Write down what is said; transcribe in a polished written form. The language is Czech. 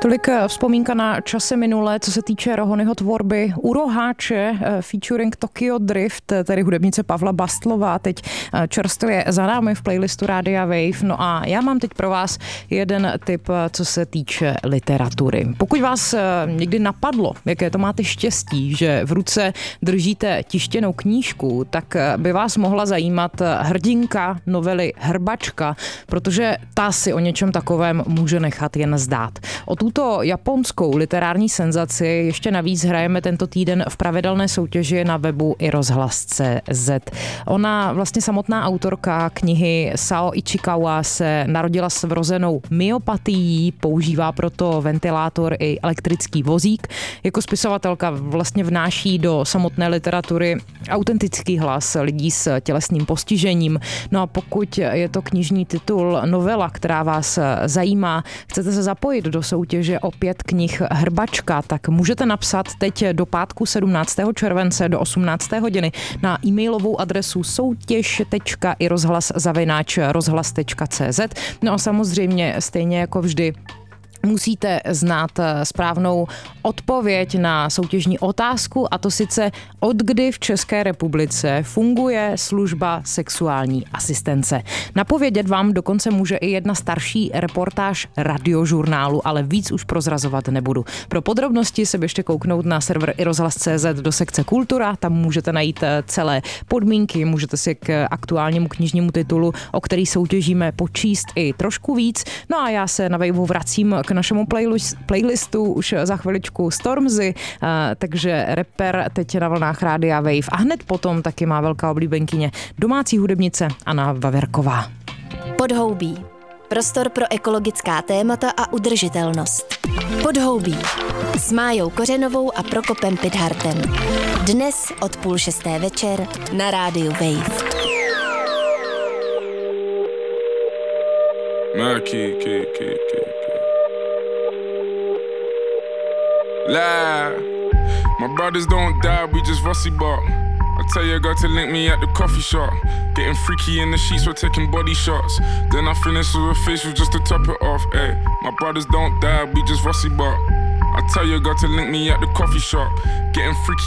Tolik vzpomínka na časy minulé, co se týče Rohonyho tvorby. U Roháče featuring Tokyo Drift, tedy hudebnice Pavla Bastlová, teď čerstvě za námi v playlistu Rádia Wave. No a já mám teď pro vás jeden tip, co se týče literatury. Pokud vás někdy napadlo, jaké to máte štěstí, že v ruce držíte tištěnou knížku, tak by vás mohla zajímat hrdinka novely Hrbačka, protože ta si o něčem takovém může nechat jen zdát. O tuto japonskou literární senzaci ještě navíc hrajeme tento týden v pravidelné soutěži na webu iRozhlas.cz. Ona vlastně samotná autorka knihy Sao Ichikawa se narodila s vrozenou myopatií, používá proto ventilátor i elektrický vozík. Jako spisovatelka vlastně vnáší do samotné literatury autentický hlas lidí s tělesným postižením. No a pokud je to knižní titul novela, která vás zajímá, chcete se zapojit do soutěže o 5 knih Hrbačka, tak můžete napsat teď do pátku 17. července do 18. hodiny na e-mailovou adresu soutěž.irozhlas@rozhlas.cz. No a samozřejmě stejně jako vždy musíte znát správnou odpověď na soutěžní otázku, a to sice od kdy v České republice funguje služba sexuální asistence. Napovědět vám dokonce může i jedna starší reportáž Radiožurnálu, ale víc už prozrazovat nebudu. Pro podrobnosti se běžte kouknout na server iRozhlas.cz do sekce Kultura, tam můžete najít celé podmínky, můžete si k aktuálnímu knižnímu titulu, o který soutěžíme, počíst i trošku víc. No a já se na Waveu vracím k našemu playlistu už za chviličku Stormzy, takže rapper teď na vlnách Rádia Wave a hned potom taky má velká oblíbenkyně domácí hudebnice Anna Vaverková. Podhoubí. Prostor pro ekologická témata a udržitelnost. Podhoubí. S Májou Kořenovou a Prokopem Pidhartem. Dnes od 5:30 večer na Rádiu Wave. Lie. My brothers don't die, we just rusty bark. I tell your girl to link me at the coffee shop. Getting freaky in the sheets, we're taking body shots. Then I finish with a facial just to top it off. Ay, my brothers don't die, we just rusty bark. I tell your girl to link me at the coffee shop. Getting freaky.